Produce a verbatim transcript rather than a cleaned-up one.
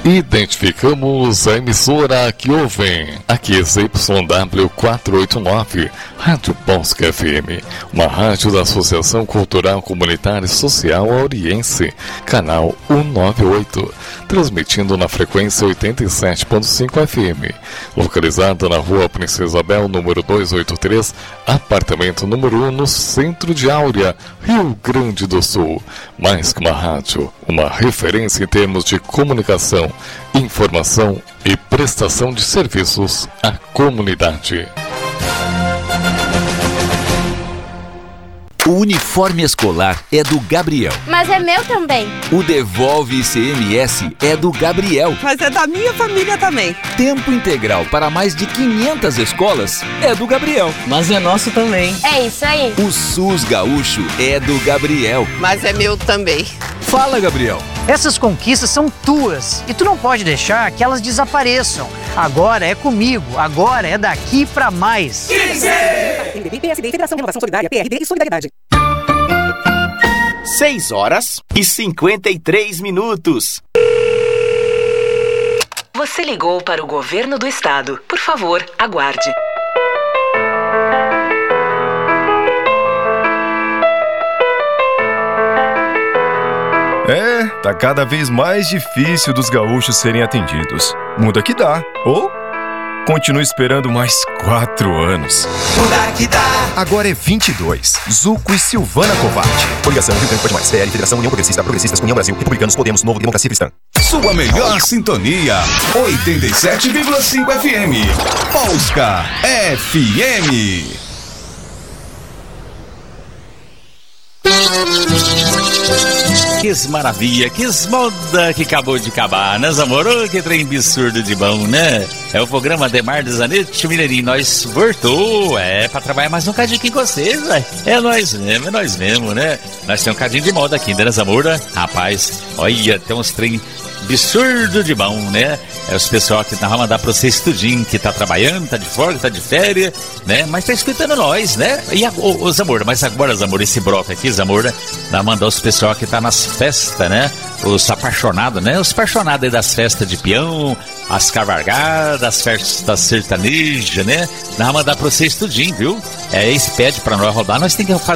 Identificamos a emissora que ouvem. Aqui é Z Y W quatrocentos e oitenta e nove, Rádio Bosque F M, uma rádio da Associação Cultural Comunitária e Social Auriense, canal cento e noventa e oito, transmitindo na frequência oitenta e sete ponto cinco F M, localizada na Rua Princesa Isabel, número duzentos e oitenta e três, apartamento número um, no centro de Áurea, Rio Grande do Sul. Mais que uma rádio, uma referência em termos de comunicação, informação e prestação de serviços à comunidade. O uniforme escolar é do Gabriel. Mas é meu também. O Devolve I C M S é do Gabriel. Mas é da minha família também. Tempo integral para mais de quinhentas escolas é do Gabriel. Mas é nosso também. É isso aí. O SUS Gaúcho é do Gabriel. Mas é meu também. Fala, Gabriel. Essas conquistas são tuas e tu não pode deixar que elas desapareçam. Agora é comigo, agora é daqui pra mais. quinze! M D B, P S D, Federação Renovação Solidária, P R D e Solidariedade. seis horas e cinquenta e três minutos. Você ligou para o governo do estado. Por favor, aguarde. É, tá cada vez mais difícil dos gaúchos serem atendidos. Muda que dá, ou continue esperando mais quatro anos. Muda que dá. Agora é vinte e dois. Zuco e Silvana Covatti. Coligação Rio Grande Pode Mais. P L, Federação União Progressista, Progressistas, União Brasil, Republicanos, Podemos, Novo, Democracia Cristã. Sua melhor sintonia, oitenta e sete vírgula cinco F M. Polska F M. Que maravilha, que moda que acabou de acabar, né, amor? Oh, que trem absurdo de bom, né? É o programa Demar de Zanetti, Mineirinho, nós voltou, é, pra trabalhar mais um cadinho aqui com vocês, velho. É nós mesmo, é nós mesmo, né? Nós temos um cadinho de moda aqui, né, amor? Rapaz, olha, tem uns trem absurdo de bom, né? É os pessoal que nós vamos mandar pra vocês tudinho, que tá trabalhando, tá de folga, tá de férias, né? Mas tá escutando nós, né? E a, ô, ô, Zamora, mas agora, Zamora, esse bloco aqui, Zamora, nós mandar os pessoal que tá nas festas, né? Os apaixonados, né? Os apaixonados aí das festas de peão, as cavalgadas, as festas sertanejas, né? Nós vamos mandar pra vocês tudinho, viu? É, esse pede pra nós rodar, nós temos que fazer